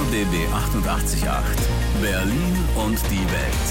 RBB 88.8 Berlin und die Welt.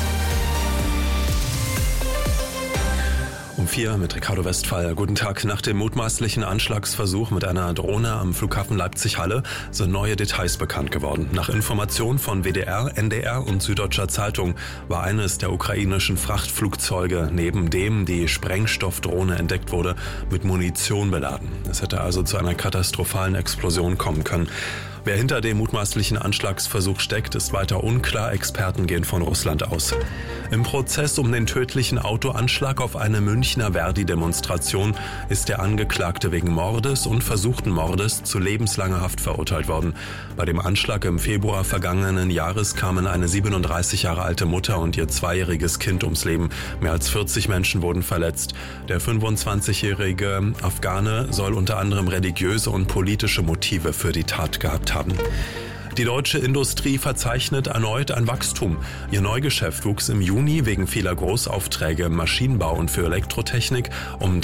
Um 4 mit Ricardo Westphal. Guten Tag. Nach dem mutmaßlichen Anschlagsversuch mit einer Drohne am Flughafen Leipzig-Halle sind neue Details bekannt geworden. Nach Informationen von WDR, NDR und Süddeutscher Zeitung war eines der ukrainischen Frachtflugzeuge, neben dem die Sprengstoffdrohne entdeckt wurde, mit Munition beladen. Es hätte also zu einer katastrophalen Explosion kommen können. Wer hinter dem mutmaßlichen Anschlagsversuch steckt, ist weiter unklar. Experten gehen von Russland aus. Im Prozess um den tödlichen Autoanschlag auf eine Münchner Verdi-Demonstration ist der Angeklagte wegen Mordes und versuchten Mordes zu lebenslanger Haft verurteilt worden. Bei dem Anschlag im Februar vergangenen Jahres kamen eine 37 Jahre alte Mutter und ihr 2-jähriges Kind ums Leben. Mehr als 40 Menschen wurden verletzt. Der 25-jährige Afghane soll unter anderem religiöse und politische Motive für die Tat gehabt haben. Die deutsche Industrie verzeichnet erneut ein Wachstum. Ihr Neugeschäft wuchs im Juni wegen vieler Großaufträge im Maschinenbau und für Elektrotechnik um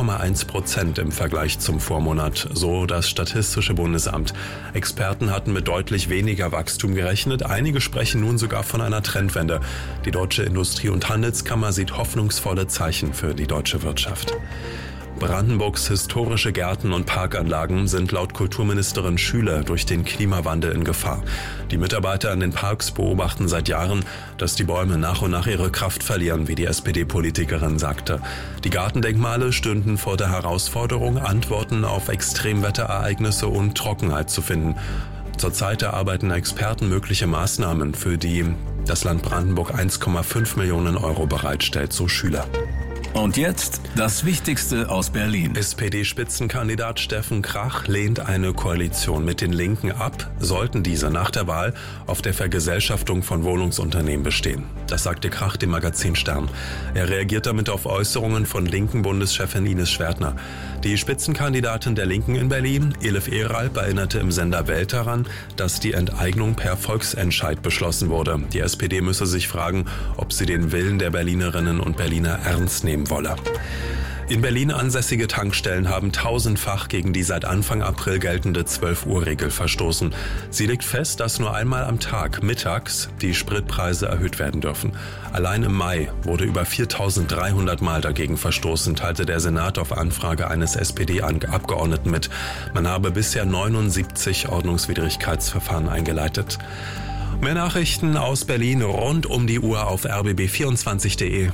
3,1% im Vergleich zum Vormonat, so das Statistische Bundesamt. Experten hatten mit deutlich weniger Wachstum gerechnet. Einige sprechen nun sogar von einer Trendwende. Die Deutsche Industrie- und Handelskammer sieht hoffnungsvolle Zeichen für die deutsche Wirtschaft. Brandenburgs historische Gärten und Parkanlagen sind laut Kulturministerin Schüler durch den Klimawandel in Gefahr. Die Mitarbeiter an den Parks beobachten seit Jahren, dass die Bäume nach und nach ihre Kraft verlieren, wie die SPD-Politikerin sagte. Die Gartendenkmale stünden vor der Herausforderung, Antworten auf Extremwetterereignisse und Trockenheit zu finden. Zurzeit erarbeiten Experten mögliche Maßnahmen, für die das Land Brandenburg 1,5 Millionen Euro bereitstellt, so Schüler. Und jetzt das Wichtigste aus Berlin. SPD-Spitzenkandidat Steffen Krach lehnt eine Koalition mit den Linken ab, sollten diese nach der Wahl auf der Vergesellschaftung von Wohnungsunternehmen bestehen. Das sagte Krach dem Magazin Stern. Er reagiert damit auf Äußerungen von linken Bundeschefin Ines Schwertner. Die Spitzenkandidatin der Linken in Berlin, Elif Eralp, erinnerte im Sender Welt daran, dass die Enteignung per Volksentscheid beschlossen wurde. Die SPD müsse sich fragen, ob sie den Willen der Berlinerinnen und Berliner ernst nehmen wolle. In Berlin ansässige Tankstellen haben tausendfach gegen die seit Anfang April geltende 12-Uhr-Regel verstoßen. Sie legt fest, dass nur einmal am Tag, mittags, die Spritpreise erhöht werden dürfen. Allein im Mai wurde über 4.300 Mal dagegen verstoßen, teilte der Senat auf Anfrage eines SPD-Abgeordneten mit. Man habe bisher 79 Ordnungswidrigkeitsverfahren eingeleitet. Mehr Nachrichten aus Berlin rund um die Uhr auf rbb24.de.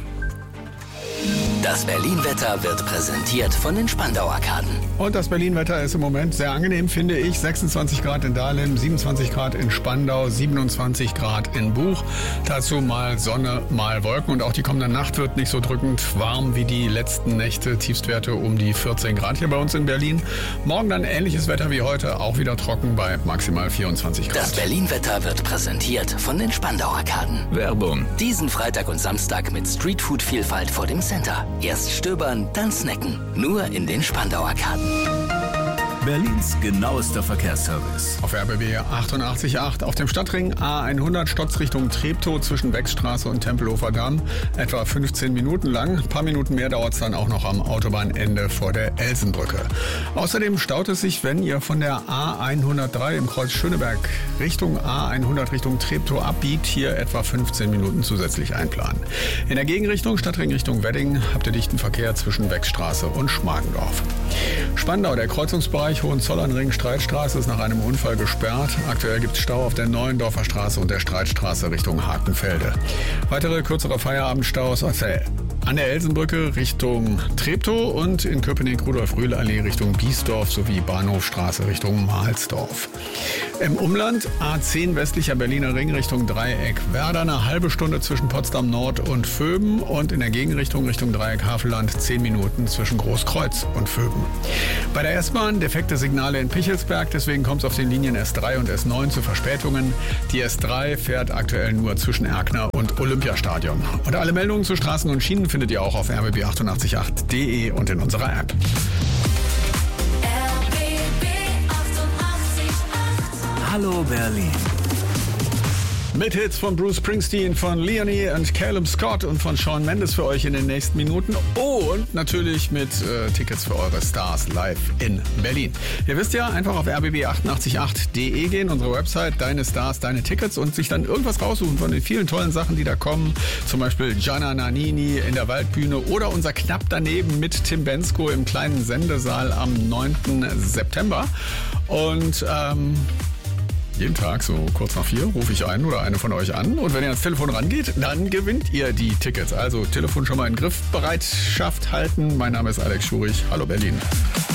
Das Berlin-Wetter wird präsentiert von den Spandau-Arkaden. Und das Berlin-Wetter ist im Moment sehr angenehm, finde ich. 26 Grad in Dahlem, 27 Grad in Spandau, 27 Grad in Buch. Dazu mal Sonne, mal Wolken. Und auch die kommende Nacht wird nicht so drückend warm wie die letzten Nächte. Tiefstwerte um die 14 Grad hier bei uns in Berlin. Morgen dann ähnliches Wetter wie heute, auch wieder trocken bei maximal 24 Grad. Das Berlin-Wetter wird präsentiert von den Spandau-Arkaden. Werbung. Diesen Freitag und Samstag mit Streetfood-Vielfalt vor dem Center. Erst stöbern, dann snacken. Nur in den Spandau-Arkaden. Berlins genauester Verkehrsservice. Auf RBB 88.8 auf dem Stadtring A100 Stotz Richtung Treptow zwischen Wechsstraße und Tempelhofer Damm. Etwa 15 Minuten lang. Ein paar Minuten mehr dauert es dann auch noch am Autobahnende vor der Elsenbrücke. Außerdem staut es sich, wenn ihr von der A103 im Kreuz Schöneberg Richtung A100 Richtung Treptow abbiegt, hier etwa 15 Minuten zusätzlich einplanen. In der Gegenrichtung, Stadtring Richtung Wedding, habt ihr dichten Verkehr zwischen Wechsstraße und Schmargendorf. Spandau, der Kreuzungsbereich Hohenzollernring Streitstraße ist nach einem Unfall gesperrt. Aktuell gibt es Stau auf der Neuendorfer Straße und der Streitstraße Richtung Hakenfelde. Weitere kürzere Feierabendstaus an der Elsenbrücke Richtung Treptow und in Köpenick-Rudolf-Rühl-Allee Richtung Biesdorf sowie Bahnhofstraße Richtung Mahlsdorf. Im Umland A10 westlicher Berliner Ring Richtung Dreieck Werder eine halbe Stunde zwischen Potsdam Nord und Vöben und in der Gegenrichtung Richtung Dreieck Havelland 10 Minuten zwischen Großkreuz und Vöben. Bei der S-Bahn defekte Signale in Pichelsberg, deswegen kommt es auf den Linien S3 und S9 zu Verspätungen. Die S3 fährt aktuell nur zwischen Erkner und Olympiastadion. Und alle Meldungen zu Straßen und Schienen findet ihr auch auf rbb888.de und in unserer App. Hallo Berlin. Mit Hits von Bruce Springsteen, von Leonie und Calum Scott und von Shawn Mendes für euch in den nächsten Minuten. Und natürlich mit Tickets für eure Stars live in Berlin. Ihr wisst ja, einfach auf rbb888.de gehen, unsere Website, deine Stars, deine Tickets und sich dann irgendwas raussuchen von den vielen tollen Sachen, die da kommen. Zum Beispiel Gianna Nannini in der Waldbühne oder unser Knapp daneben mit Tim Bendzko im kleinen Sendesaal am 9. September. Und jeden Tag so kurz nach 4 rufe ich einen oder eine von euch an. Und wenn ihr ans Telefon rangeht, dann gewinnt ihr die Tickets. Also Telefon schon mal in Griffbereitschaft halten. Mein Name ist Alex Schurich. Hallo Berlin.